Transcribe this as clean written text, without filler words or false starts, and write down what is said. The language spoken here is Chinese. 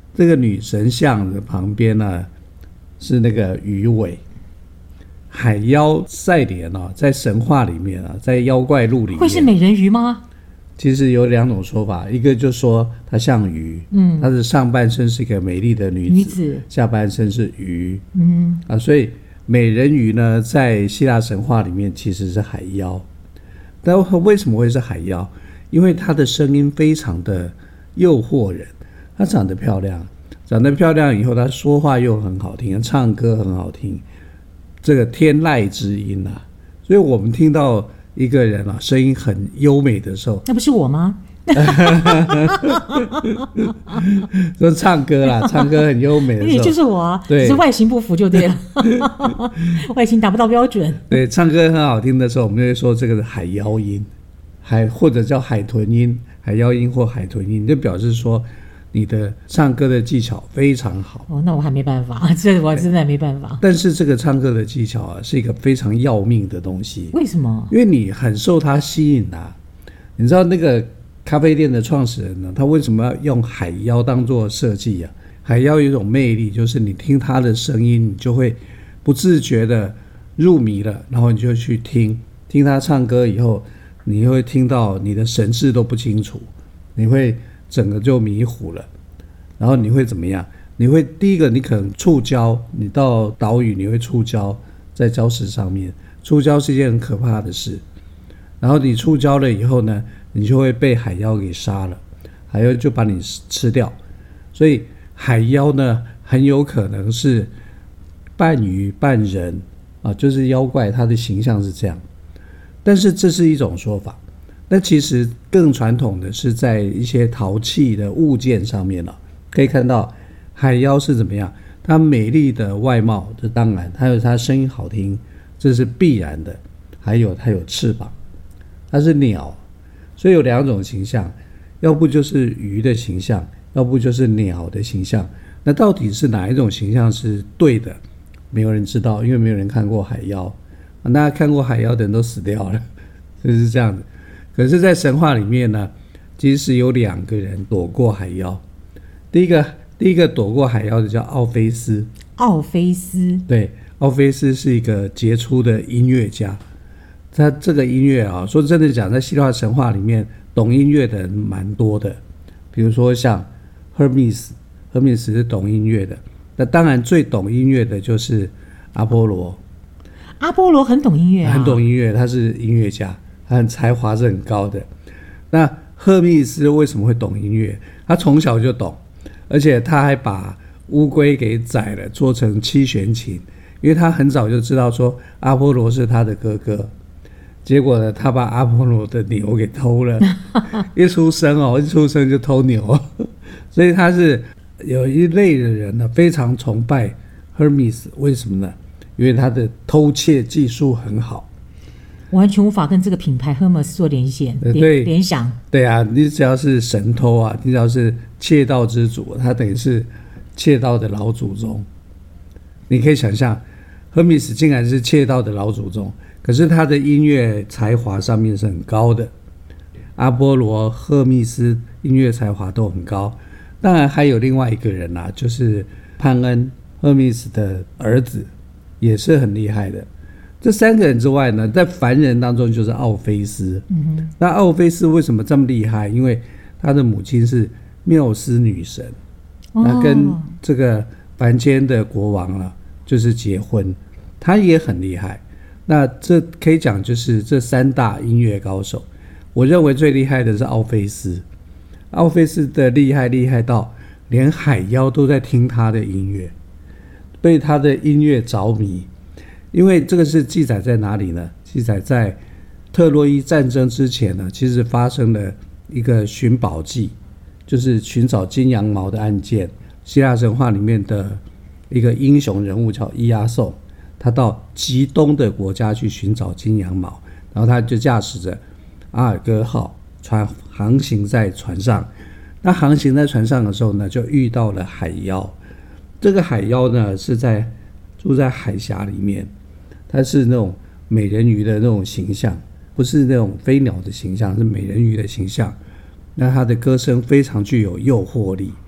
这个女神像的旁边呢是那个鱼尾。海妖赛莲啊，在神话里面啊，在妖怪录里面会是美人鱼吗？ 其实有两种说法，一个就说它像鱼，它的上半身是一个美丽的女子，下半身是鱼，所以美人鱼呢，在希腊神话里面其实是海妖。但为什么会是海妖？因为她的声音非常的诱惑人，她长得漂亮，以后她说话又很好听，唱歌很好听，这个天籁之音啊，所以我们听到一个人啊，声音很优美的时候， 那不是我吗？ 说唱歌啦，唱歌很优美的时候， 也就是我啊， 对， 只是外形不符就对了，外形达不到标准。 对，唱歌很好听的时候，我们就会说这个是海妖音，或者叫海豚音，海妖音或海豚音，就表示说你的唱歌的技巧非常好。 那我还没办法，这我真的没办法。 但是这个唱歌的技巧啊，是一个非常要命的东西。 为什么？ 因为你很受它吸引啊。你知道那个咖啡店的创始人呢，他为什么要用海妖当做设计啊？海妖有一种魅力，就是你听他的声音，你就会不自觉的入迷了，然后你就去听他唱歌以后，你会听到你的神志都不清楚，你会整个就迷糊了，然后你会怎么样？你会第一个，你可能触礁，你到岛屿你会触礁，在礁石上面，触礁是一件很可怕的事。然后你触礁了以后呢，你就会被海妖给杀了，海妖就把你吃掉。所以海妖呢，很有可能是半鱼半人啊，就是妖怪，它的形象是这样。但是这是一种说法，那其实更传统的是在一些陶器的物件上面了，可以看到海妖是怎么样，它美丽的外貌，这当然，还有它声音好听，这是必然的。还有它有翅膀，它是鸟，所以有两种形象，要不就是鱼的形象，要不就是鸟的形象。那到底是哪一种形象是对的？没有人知道，因为没有人看过海妖。大家看过海妖的人都死掉了，就是这样子。可是在神话里面呢，其实有两个人躲过海妖。第一个躲过海妖的叫奥菲斯。 奥菲斯， 对，奥菲斯是一个杰出的音乐家。他这个音乐啊，说真的讲，在希腊神话里面，懂音乐的人蛮多的。比如说像 Hermes 是懂音乐的。那当然最懂音乐的就是阿波罗。 阿波罗很懂音乐啊， 很懂音乐，他是音乐家，他才华是很高的。那赫密斯为什么会懂音乐？他从小就懂，而且他还把乌龟给宰了，做成七弦琴，因为他很早就知道说阿波罗是他的哥哥。结果呢，他把阿波罗的牛给偷了，一出生就偷牛，所以他是有一类的人呢，非常崇拜 Hermes， 为什么呢？因为他的偷窃技术很好， 完全无法跟这个品牌 Hermes 做联想。 对啊，你只要是神偷啊，你只要是窃盗之主，他等于是窃盗的老祖宗。你可以想象 Hermes 竟然是窃盗的老祖宗，可是他的音乐才华上面是很高的。阿波罗、赫密斯音乐才华都很高。当然还有另外一个人啊，就是潘恩，赫密斯的儿子，也是很厉害的。这三个人之外呢，在凡人当中就是奥菲斯。那奥菲斯为什么这么厉害？因为他的母亲是缪斯女神，那跟这个凡间的国王啊，就是结婚，他也很厉害。那这可以讲就是这三大音乐高手，我认为最厉害的是奥菲斯。奥菲斯的厉害到连海妖都在听他的音乐，被他的音乐着迷。因为这个是记载在哪里呢？记载在特洛伊战争之前呢，其实发生了一个寻宝记，就是寻找金羊毛的案件。希腊神话里面的一个英雄人物叫伊亚宋，他到极东的国家去寻找金羊毛，然后他就驾驶着阿尔戈号船航行在船上。那航行在船上的时候呢，就遇到了海妖。这个海妖呢，是住在海峡里面，它是那种美人鱼的那种形象，不是那种飞鸟的形象，是美人鱼的形象。那它的歌声非常具有诱惑力，